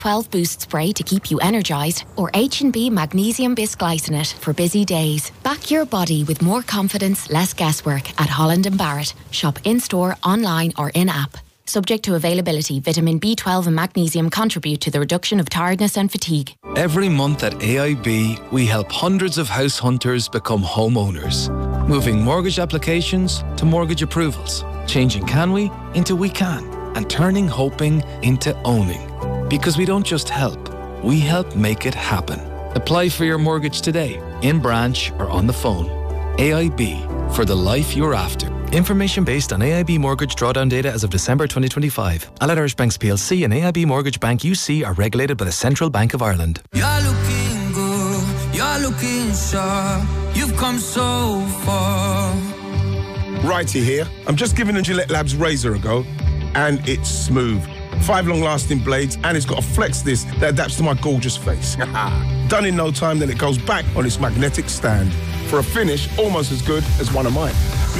B12 Boost Spray to keep you energised, or H&B Magnesium Bisglycinate for busy days. Back your body with more confidence, less guesswork at Holland & Barrett. Shop in-store, online or in-app. Subject to availability, vitamin B12 and magnesium contribute to the reduction of tiredness and fatigue. Every month at AIB, we help hundreds of house hunters become homeowners. Moving mortgage applications to mortgage approvals. Changing can we into we can. And turning hoping into owning. Because we don't just help, we help make it happen. Apply for your mortgage today, in branch or on the phone. AIB, for the life you're after. Information based on AIB mortgage drawdown data as of December 2025. Allied Irish Banks plc and AIB Mortgage Bank UC are regulated by the Central Bank of Ireland. You're looking good, you're looking sharp. You've come so far. Righty here. I'm just giving the Gillette Labs razor a go, and it's smooth. 5 long-lasting blades, and it's got a flex disc that adapts to my gorgeous face. Done in no time, then it goes back on its magnetic stand for a finish almost as good as one of mine.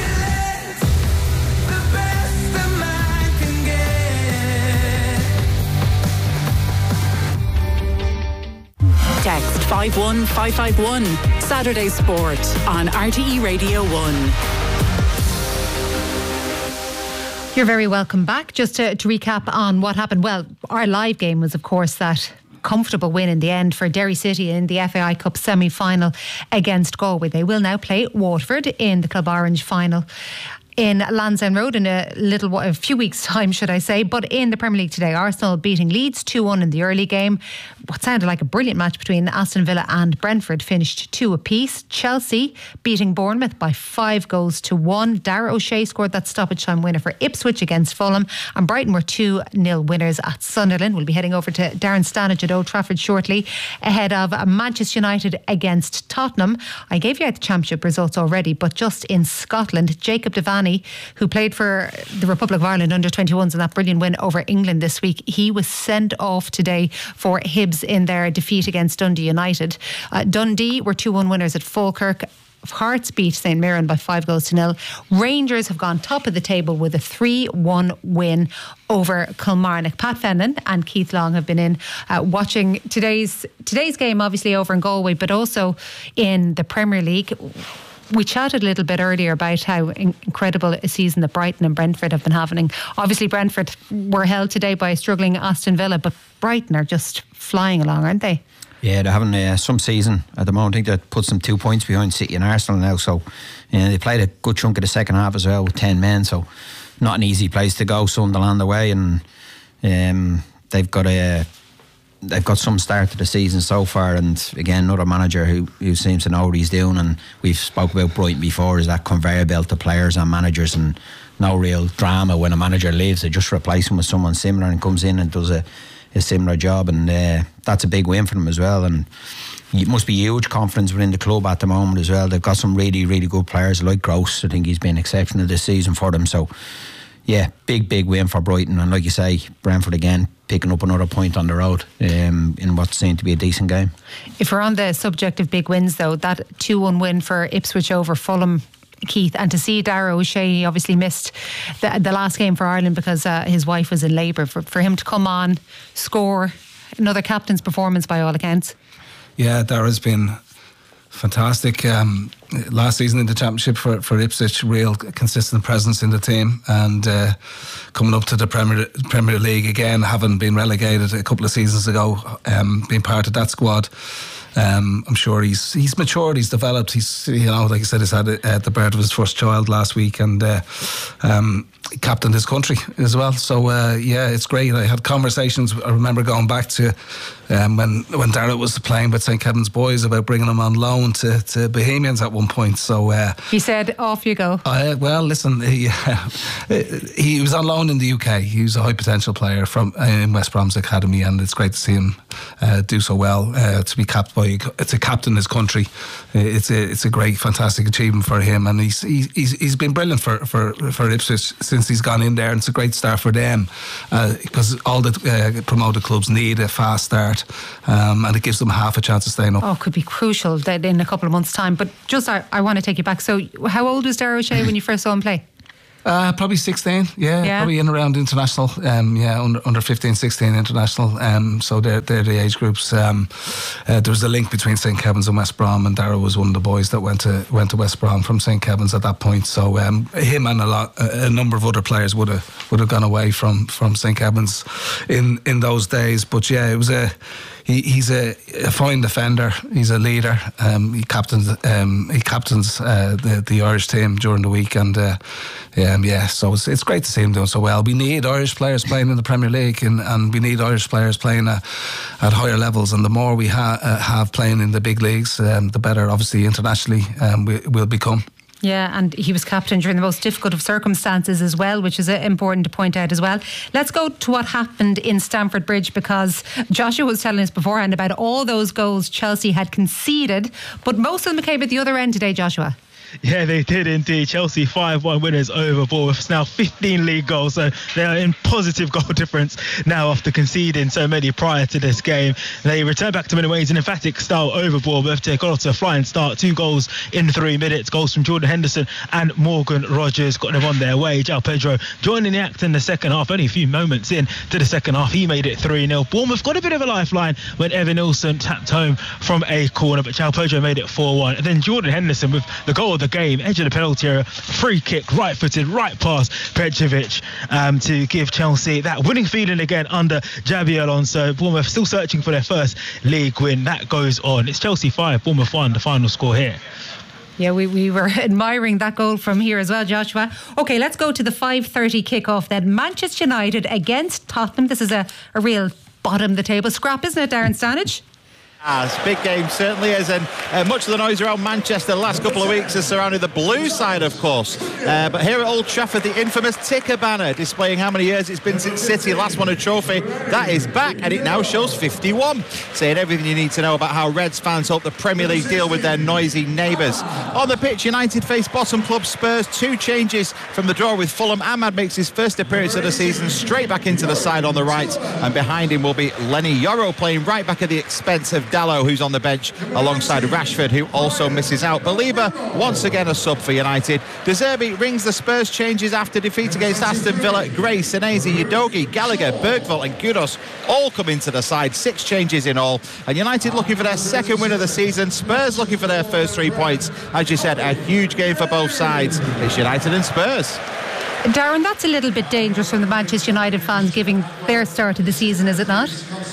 Text 51551. Saturday Sport on RTE Radio 1. You're very welcome back. Just to recap on what happened. Well, our live game was, of course, that comfortable win in the end for Derry City in the FAI Cup semi-final against Galway. They will now play Waterford in the Club Orange final in Lansdowne Road in a few weeks' time, should I say. But in the Premier League today, Arsenal beating Leeds 2-1 in the early game. What sounded like a brilliant match between Aston Villa and Brentford finished 2 apiece. Chelsea beating Bournemouth by 5-1. Dara O'Shea scored that stoppage time winner for Ipswich against Fulham, and Brighton were 2-0 winners at Sunderland. We'll be heading over to Darren Stanage at Old Trafford shortly ahead of Manchester United against Tottenham. I gave you out the championship results already, but just in Scotland, Jacob Devaney, who played for the Republic of Ireland under-21s in that brilliant win over England this week, he was sent off today for Hibs in their defeat against Dundee United. Dundee were 2-1 winners at Falkirk. Hearts beat St Mirren by 5-0. Rangers have gone top of the table with a 3-1 win over Kilmarnock. Pat Fennan and Keith Long have been in watching today's game, obviously over in Galway, but also in the Premier League. We chatted a little bit earlier about how incredible a season that Brighton and Brentford have been having. Obviously, Brentford were held today by a struggling Aston Villa, but Brighton are just flying along, aren't they? Yeah, they're having some season at the moment. I think that puts them 2 points behind City and Arsenal now. So they played a good chunk of the second half as well with 10 men. So not an easy place to go, Sunderland away, and they've got some start to the season so far, and again another manager who seems to know what he's doing. And we've spoke about Brighton before, is that conveyor belt of players and managers, and no real drama when a manager leaves. They just replace him with someone similar and comes in and does a similar job, and that's a big win for them as well. And it must be huge confidence within the club at the moment as well. They've got some really, really good players like Gross. I think he's been exceptional this season for them. So yeah, big win for Brighton. And like you say, Brentford again picking up another point on the road in what seemed to be a decent game. If we're on the subject of big wins though, that 2-1 win for Ipswich over Fulham, Keith, and to see Dara O'Shea, he obviously missed the last game for Ireland because his wife was in labour. For him to come on, score, another captain's performance by all accounts. Yeah, Dara's been fantastic. Last season in the championship for Ipswich, real consistent presence in the team, and coming up to the Premier League again, having been relegated a couple of seasons ago, being part of that squad. I'm sure he's matured, he's developed. He's, like I said, he's had the birth of his first child last week, and captained his country as well. So it's great. I had conversations. I remember going back to when Dara was playing with St Kevin's Boys about bringing him on loan to Bohemians at one point. So he said, "Off you go." Well, listen, he was on loan in the UK. He was a high potential player in West Brom's academy, and it's great to see him do so well. To be capped to captain his country, it's a great, fantastic achievement for him, and he's been brilliant for Ipswich since he's gone in there, and it's a great start for them because all the promoted clubs need a fast start, and it gives them half a chance of staying up. Oh, could be crucial in a couple of months' time. But just I want to take you back. So, how old was Dara O'Shea when you first saw him play? Probably 16, probably in around international, under 15, 16 international. So they're the age groups. There was a link between St. Kevin's and West Brom, and Darragh was one of the boys that went to West Brom from St. Kevin's at that point. So him and a number of other players would have gone away from St. Kevin's in those days. But it was He's a fine defender. He's a leader. He captains the Irish team during the week, and so it's great to see him doing so well. We need Irish players playing in the Premier League, and we need Irish players playing at higher levels. And the more we have playing in the big leagues, the better, obviously, internationally we'll become. Yeah, and he was captain during the most difficult of circumstances as well, which is important to point out as well. Let's go to what happened in Stamford Bridge, because Joshua was telling us beforehand about all those goals Chelsea had conceded, but most of them came at the other end today, Joshua. Yeah, they did indeed. Chelsea 5-1 winners over Bournemouth. It's now 15 league goals, so they are in positive goal difference now after conceding so many prior to this game. They return back to winning ways, an emphatic style over Bournemouth. They got off to a flying start. 2 goals in 3 minutes. Goals from Jordan Henderson and Morgan Rogers got them on their way. João Pedro joining the act in the second half. Only a few moments in to the second half, he made it 3-0. Bournemouth got a bit of a lifeline when Evan Nilsson tapped home from a corner, but João Pedro made it 4-1. And then Jordan Henderson with the goal of the game, edge of the penalty area, free kick, right footed, right past Petrovic to give Chelsea that winning feeling again under Xabi Alonso. Bournemouth still searching for their first league win. That goes on. It's Chelsea 5, Bournemouth 1, the final score here. Yeah, we were admiring that goal from here as well, Joshua. OK, let's go to the 5:30 kickoff then. Manchester United against Tottenham. This is a real bottom of the table scrap, isn't it, Darren Stanage? Big game certainly is, and much of the noise around Manchester the last couple of weeks has surrounded the blue side, of course, but here at Old Trafford, the infamous ticker banner displaying how many years it's been since City last won a trophy, that is back, and it now shows 51, saying everything you need to know about how Reds fans hope the Premier League deal with their noisy neighbours. On the pitch, United face bottom club Spurs. 2 changes from the draw with Fulham. Ahmad makes his first appearance of the season, straight back into the side on the right, and behind him will be Lenny Yoro playing right back at the expense of Dalot, who's on the bench alongside Rashford, who also misses out. Belieber once again a sub for United. De Zerbi rings the Spurs changes after defeat against Aston Villa. Gray, Senesi, Udogie, Gallagher, Bergvall and Kudos all come into the side. 6 changes in all, and United looking for their second win of the season. Spurs looking for their first 3 points. As you said, a huge game for both sides. It's United and Spurs. Darren, that's a little bit dangerous from the Manchester United fans giving their start to the season, is it not?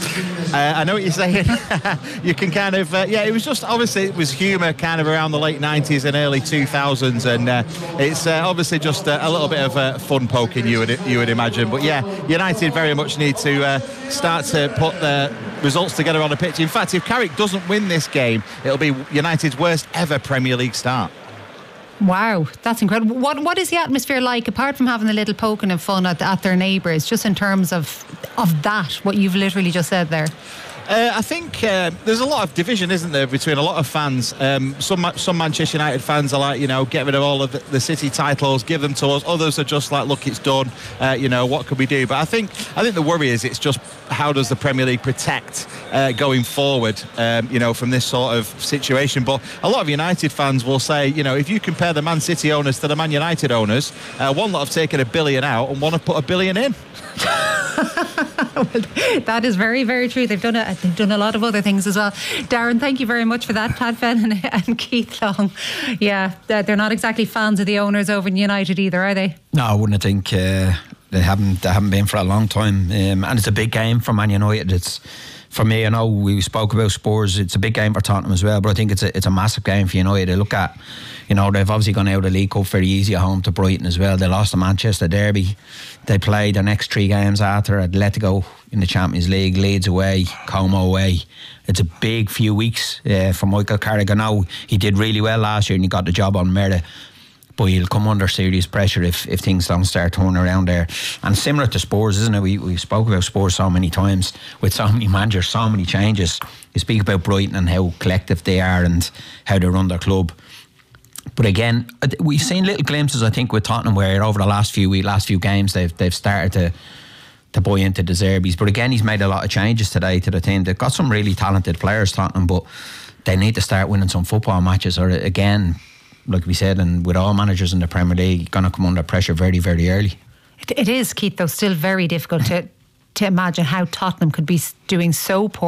I know what you're saying. You can kind of, it was just, obviously it was humour kind of around the late 90s and early 2000s, and it's obviously just a little bit of fun poking, you would imagine. But yeah, United very much need to start to put their results together on the pitch. In fact, if Carrick doesn't win this game, it'll be United's worst ever Premier League start. Wow, that's incredible. What is the atmosphere like, apart from having a little poking of fun at their neighbours, just in terms of that, what you've literally just said there? I think there's a lot of division, isn't there, between a lot of fans. Some Manchester United fans are like, get rid of all of the City titles, give them to us. Others are just like, look, it's done. What can we do? But I think the worry is it's just how does the Premier League protect going forward, from this sort of situation. But a lot of United fans will say, if you compare the Man City owners to the Man United owners, one lot have taken $1 billion out and one have put $1 billion in. Well, that is very, very true. They've done a lot of other things as well. Darren, thank you very much for that. Pat Fenn and Keith Long. Yeah, they're not exactly fans of the owners over in United either, are they? No, I wouldn't think they haven't been for a long time. And it's a big game for Man United. It's, for me, I know we spoke about Spurs, it's a big game for Tottenham as well, but I think it's a massive game for United. Look at, they've obviously gone out of the League Cup very easy at home to Brighton as well. They lost the Manchester Derby. They played the next 3 games after Atletico in the Champions League, Leeds away, Como away. It's a big few weeks for Michael Carrick. I know he did really well last year and he got the job on merit, but he'll come under serious pressure if things don't start turning around there. And similar to Spurs, isn't it? We spoke about Spurs so many times with so many managers, so many changes. You speak about Brighton and how collective they are and how they run their club. But again, we've seen little glimpses, I think, with Tottenham where over the last few games they've started to buy into De Zerbi's. But again, he's made a lot of changes today to the team. They've got some really talented players, Tottenham, but they need to start winning some football matches, or again, like we said, and with all managers in the Premier League, going to come under pressure very, very early. It is, Keith, though, still very difficult to imagine how Tottenham could be doing so poor